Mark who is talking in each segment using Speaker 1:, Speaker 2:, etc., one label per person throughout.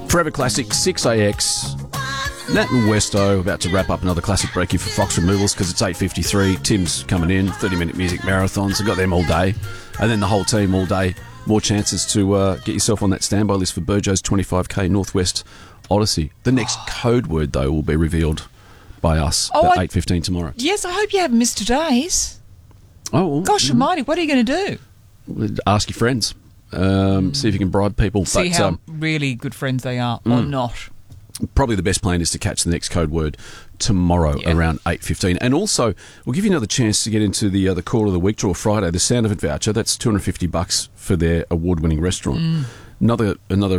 Speaker 1: Forever Classic, 6AX. Nat and Westo about to wrap up another classic breakie for Fox Removals because it's 8:53. Tim's coming in, 30-minute music marathon, so got them all day. And then the whole team all day. More chances to get yourself on that standby list for Burjo's 25k Northwest Odyssey. The next code word, though, will be revealed by us at 8:15 tomorrow.
Speaker 2: Yes, I hope you haven't missed today's.
Speaker 1: Oh,
Speaker 2: gosh almighty, what are you going to do?
Speaker 1: Ask your friends. See if you can bribe people.
Speaker 2: See how really good friends they are or not.
Speaker 1: Probably the best plan is to catch the next code word tomorrow around 8:15. And also, we'll give you another chance to get into the call of the week draw Friday, the Sound of It voucher. That's $250 for their award-winning restaurant. Another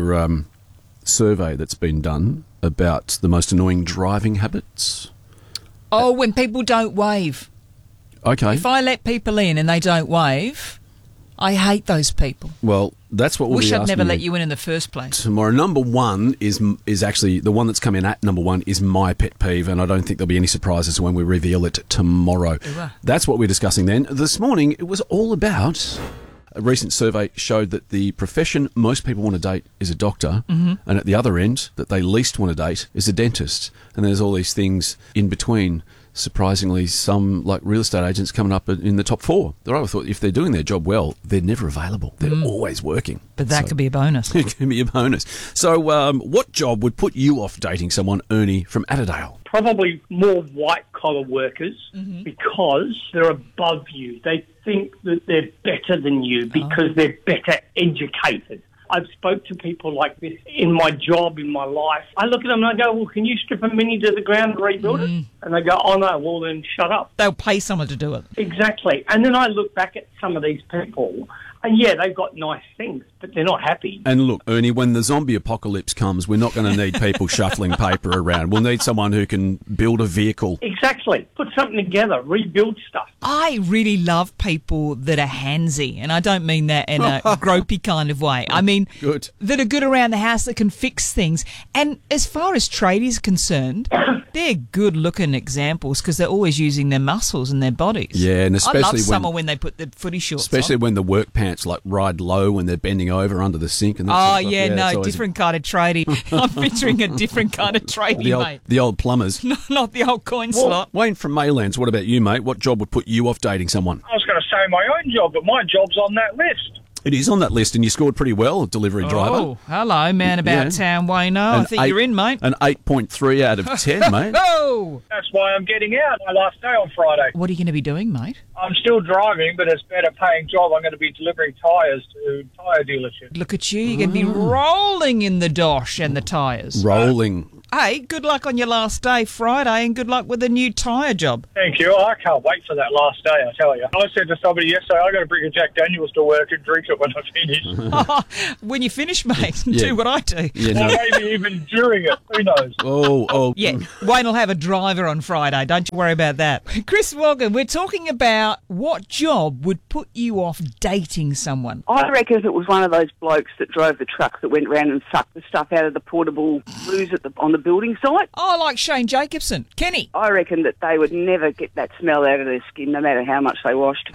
Speaker 1: survey that's been done about the most annoying driving habits.
Speaker 2: Oh, when people don't wave.
Speaker 1: Okay.
Speaker 2: If I let people in and they don't wave, I hate those people.
Speaker 1: Well, that's what we'll be asking.
Speaker 2: Wish I'd never let you in the first place.
Speaker 1: Tomorrow, number one is actually the one that's come in at number one is my pet peeve, and I don't think there'll be any surprises when we reveal it tomorrow. That's what we're discussing then. This morning, it was all about. A recent survey showed that the profession most people want to date is a doctor, and at the other end, that they least want to date is a dentist. And there's all these things in between. Surprisingly, some like real estate agents coming up in the top four. I thought if they're doing their job well, they're never available. They're always working.
Speaker 2: But that could be a bonus.
Speaker 1: It could be a bonus. So what job would put you off dating someone, Ernie, from Attadale?
Speaker 3: Probably more white-collar workers because they're above you. They think that they're better than you because they're better educated. I've spoke to people like this in my job, in my life. I look at them and I go, well, can you strip a mini to the ground and rebuild it? And they go, oh, no, well, then shut up.
Speaker 2: They'll pay someone to do it.
Speaker 3: Exactly. And then I look back at some of these people and, yeah, they've got nice things, but they're not happy.
Speaker 1: And look, Ernie, when the zombie apocalypse comes, we're not going to need people shuffling paper around. We'll need someone who can build a vehicle.
Speaker 3: Exactly. Put something together, rebuild stuff.
Speaker 2: I really love people that are handsy, and I don't mean that in a gropey kind of way. I mean that are good around the house, that can fix things. And as far as tradies are concerned, they're good-looking examples because they're always using their muscles and their bodies.
Speaker 1: Yeah, and especially
Speaker 2: I love summer when they put the footy shorts
Speaker 1: especially
Speaker 2: on.
Speaker 1: When the work pants like ride low when they're bending over under the sink. And that sort of stuff.
Speaker 2: No, different kind of tradie. I'm picturing a different kind of tradie, mate.
Speaker 1: The old plumbers.
Speaker 2: Not the old coin slot.
Speaker 1: Wayne from Maylands, what about you, mate? What job would put you off dating someone?
Speaker 4: I was going to say my own job, but my job's on that list.
Speaker 1: It is on that list, and you scored pretty well, delivery driver.
Speaker 2: Oh, hello, man about town, Wayno. I think you're in, mate.
Speaker 1: An 8.3 out of 10, mate.
Speaker 2: Oh!
Speaker 4: That's why I'm getting out. My last day on Friday.
Speaker 2: What are you going to be doing, mate?
Speaker 4: I'm still driving, but it's a better paying job. I'm going to be delivering tyres to tyre dealerships.
Speaker 2: Look at you. You're going to be rolling in the dosh and the tyres.
Speaker 1: Rolling.
Speaker 2: Hey, good luck on your last day, Friday, and good luck with the new tyre job.
Speaker 4: Thank you. I can't wait for that last day, I tell you. I said to somebody yesterday, I've got to bring a Jack Daniels to work and drink it when I finish.
Speaker 2: When you finish, mate, do what I do.
Speaker 1: Yeah,
Speaker 4: or maybe even during it. Who knows?
Speaker 1: Oh.
Speaker 2: Yeah, Wayne will have a driver on Friday. Don't you worry about that. Chris Walker, we're talking about what job would put you off dating someone.
Speaker 5: I reckon if it was one of those blokes that drove the truck that went round and sucked the stuff out of the portable loos on the building site.
Speaker 2: Oh, like Shane Jacobson. Kenny.
Speaker 5: I reckon that they would never get that smell out of their skin, no matter how much they washed.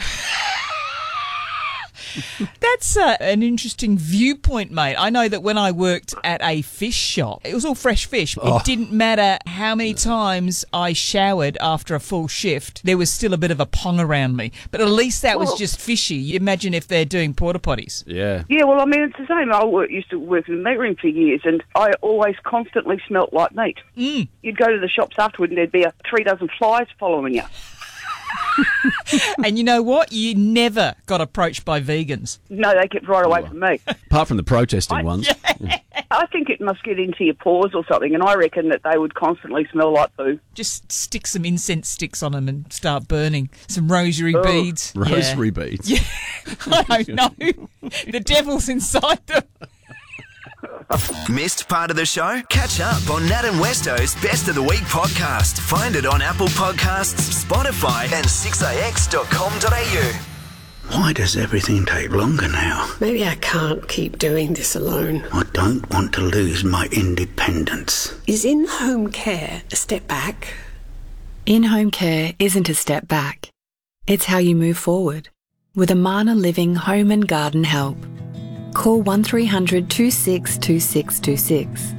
Speaker 2: That's an interesting viewpoint, mate. I know that when I worked at a fish shop, it was all fresh fish. It didn't matter how many times I showered after a full shift, there was still a bit of a pong around me. But at least that was just fishy. You imagine if they're doing porta potties.
Speaker 1: Yeah.
Speaker 5: Yeah, well, I mean, it's the same. I used to work in the meat room for years, and I always constantly smelt like meat. You'd go to the shops afterward, and there'd be 3 dozen flies following you.
Speaker 2: And you know what? You never got approached by vegans.
Speaker 5: No, they kept right away from me.
Speaker 1: Apart from the protesting ones.
Speaker 5: Yeah. I think it must get into your pores or something, and I reckon that they would constantly smell like poo.
Speaker 2: Just stick some incense sticks on them and start burning. Some rosary beads.
Speaker 1: Rosary beads?
Speaker 2: Yeah. I don't know. The devil's inside them.
Speaker 6: Missed part of the show? Catch up on Nat and Westo's Best of the Week podcast. Find it on Apple Podcasts, Spotify and 6AX.com.au.
Speaker 7: Why does everything take longer now?
Speaker 8: Maybe I can't keep doing this alone.
Speaker 7: I don't want to lose my independence.
Speaker 8: Is in-home care a step back?
Speaker 9: In-home care isn't a step back. It's how you move forward. With Amana Living Home and Garden Help. Call 1300 262626.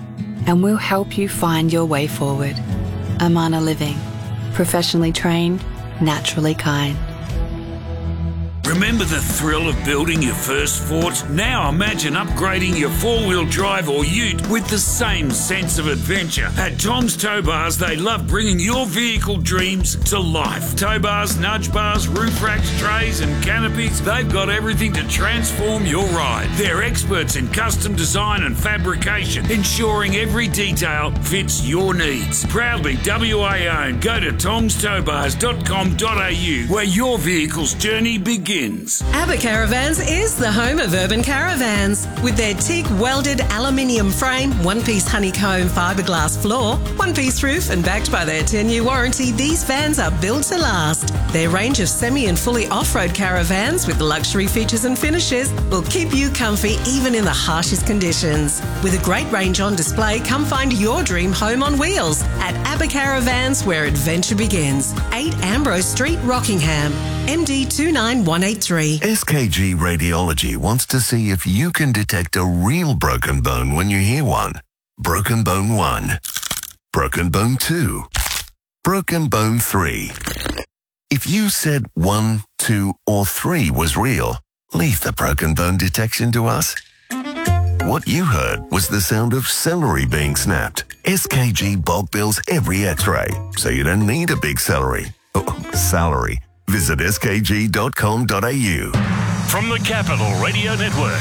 Speaker 9: and we'll help you find your way forward. Amana Living. Professionally trained, naturally kind.
Speaker 10: Remember the thrill of building your first fort? Now imagine upgrading your four-wheel drive or ute with the same sense of adventure. At Tom's Tow Bars, they love bringing your vehicle dreams to life. Tow bars, nudge bars, roof racks, trays and canopies, they've got everything to transform your ride. They're experts in custom design and fabrication, ensuring every detail fits your needs. Proudly WA owned. Go to tomstowbars.com.au where your vehicle's journey begins.
Speaker 11: ABBA Caravans is the home of urban caravans. With their teak welded aluminium frame, one-piece honeycomb fiberglass floor, one-piece roof and backed by their 10-year warranty, these vans are built to last. Their range of semi and fully off-road caravans with luxury features and finishes will keep you comfy even in the harshest conditions. With a great range on display, come find your dream home on wheels at ABBA Caravans where adventure begins. 8 Ambrose Street, Rockingham. MD 29183.
Speaker 12: SKG Radiology wants to see if you can detect a real broken bone when you hear one. Broken bone 1. Broken bone 2. Broken bone 3. If you said 1, 2 or 3 was real, leave the broken bone detection to us. What you heard was the sound of celery being snapped. SKG bulk bills every x-ray, so you don't need a big salary. Salary. Visit skg.com.au.
Speaker 13: From the Capital Radio Network,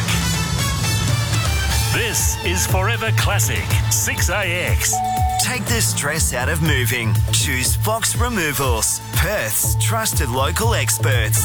Speaker 13: this is Forever Classic 6AX.
Speaker 6: Take the stress out of moving. Choose Fox Removals, Perth's trusted local experts.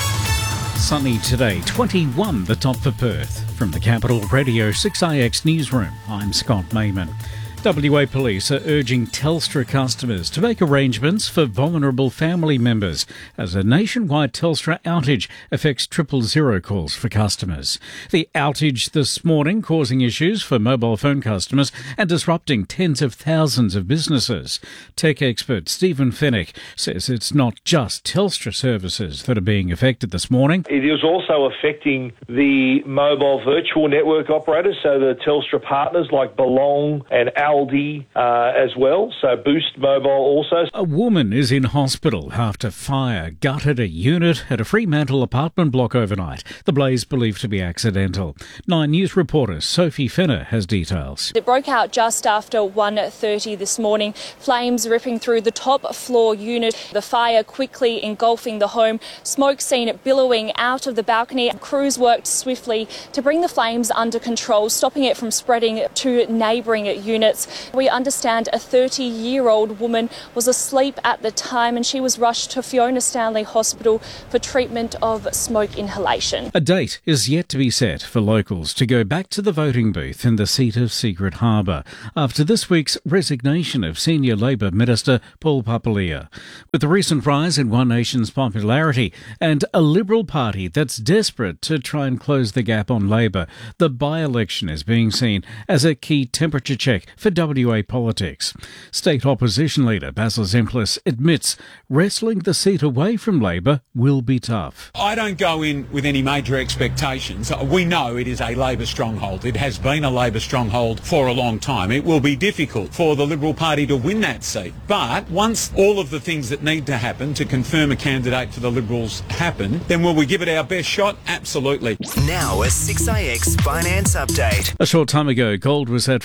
Speaker 14: Sunny today, 21 the top for Perth. From the Capital Radio 6AX Newsroom, I'm Scott Mayman. WA Police are urging Telstra customers to make arrangements for vulnerable family members as a nationwide Telstra outage affects 000 calls for customers. The outage this morning causing issues for mobile phone customers and disrupting tens of thousands of businesses. Tech expert Stephen Fennick says it's not just Telstra services that are being affected this morning.
Speaker 15: It is also affecting the mobile virtual network operators, so the Telstra partners like Belong and Aldi as well, so Boost Mobile also.
Speaker 14: A woman is in hospital after fire gutted a unit at a Fremantle apartment block overnight. The blaze believed to be accidental. 9 News reporter Sophie Fenner has details.
Speaker 16: It broke out just after 1:30 this morning, flames ripping through the top floor unit, the fire quickly engulfing the home, smoke seen billowing out of the balcony. Crews worked swiftly to bring the flames under control, stopping it from spreading to neighbouring units. We understand a 30-year-old woman was asleep at the time and she was rushed to Fiona Stanley Hospital for treatment of smoke inhalation.
Speaker 14: A date is yet to be set for locals to go back to the voting booth in the seat of Secret Harbour after this week's resignation of Senior Labor Minister Paul Papalia. With the recent rise in One Nation's popularity and a Liberal Party that's desperate to try and close the gap on Labor, the by-election is being seen as a key temperature check for WA politics. State opposition leader Basil Zemplis admits wrestling the seat away from Labor will be tough.
Speaker 17: I don't go in with any major expectations. We know it is a Labor stronghold. It has been a Labor stronghold for a long time. It will be difficult for the Liberal Party to win that seat. But once all of the things that need to happen to confirm a candidate for the Liberals happen, then will we give it our best shot? Absolutely.
Speaker 6: Now a 6AX finance update.
Speaker 14: A short time ago, gold was at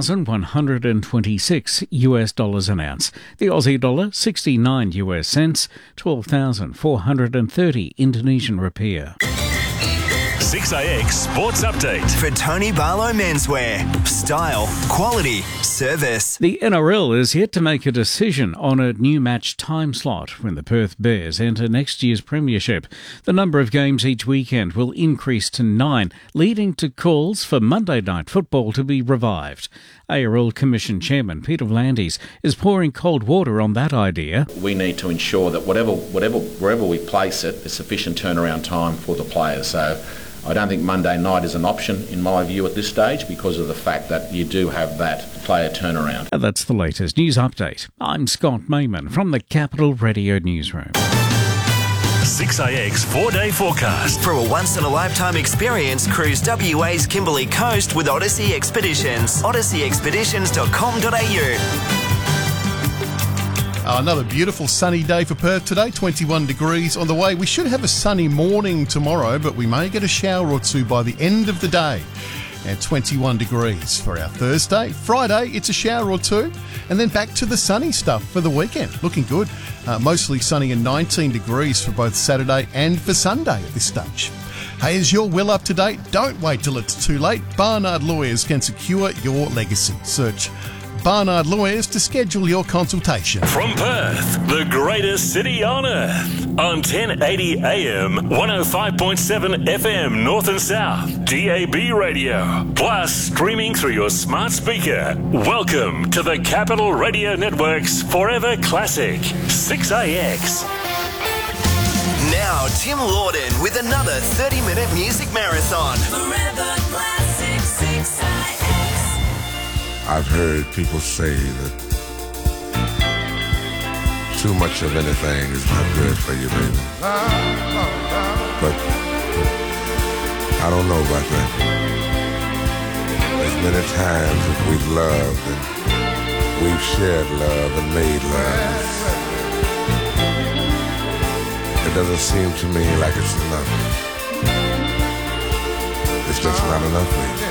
Speaker 14: $4,126 an ounce. The Aussie dollar 69 US cents, 12,430 Indonesian rupiah.
Speaker 13: 6AX Sports Update.
Speaker 6: For Tony Barlow Menswear. Style, quality, service.
Speaker 14: The NRL is yet to make a decision on a new match time slot when the Perth Bears enter next year's premiership. The number of games each weekend will increase to 9, leading to calls for Monday night football to be revived. ARL Commission Chairman Peter V'landys is pouring cold water on that idea.
Speaker 18: We need to ensure that wherever we place it, there's sufficient turnaround time for the players. So I don't think Monday night is an option in my view at this stage because of the fact that you do have that player turnaround.
Speaker 14: That's the latest news update. I'm Scott Mayman from the Capital Radio Newsroom.
Speaker 13: 6AX 4-day forecast.
Speaker 6: For a once-in-a-lifetime experience, cruise WA's Kimberley Coast with Odyssey Expeditions. odysseyexpeditions.com.au.
Speaker 19: Another beautiful sunny day for Perth today, 21 degrees on the way. We should have a sunny morning tomorrow, but we may get a shower or two by the end of the day. And 21 degrees for our Thursday. Friday, it's a shower or two. And then back to the sunny stuff for the weekend. Looking good. Mostly sunny and 19 degrees for both Saturday and for Sunday at this stage. Hey, is your will up to date? Don't wait till it's too late. Barnard Lawyers can secure your legacy. Search Barnard Lawyers to schedule your consultation.
Speaker 13: From Perth, the greatest city on earth, on 1080 AM, 105.7 FM North and South, DAB radio, plus streaming through your smart speaker. Welcome to the Capital Radio Network's Forever Classic, 6AX.
Speaker 6: Now, Tim Lawden with another 30-minute music marathon.
Speaker 20: Forever Classic 6AX.
Speaker 21: I've heard people say that too much of anything is not good for you, baby. But I don't know about that. As many times as we've loved and we've shared love and made love, it doesn't seem to me like it's enough. It's just not enough, baby.